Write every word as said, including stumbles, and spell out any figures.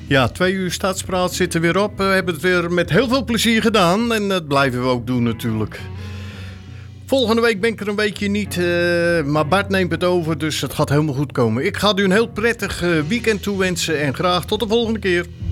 Ja, twee uur Stadspraat zit er weer op. We hebben het weer met heel veel plezier gedaan. En dat blijven we ook doen natuurlijk. Volgende week ben ik er een weekje niet. Uh, maar Bart neemt het over, dus het gaat helemaal goed komen. Ik ga u een heel prettig uh, weekend toewensen. En graag tot de volgende keer.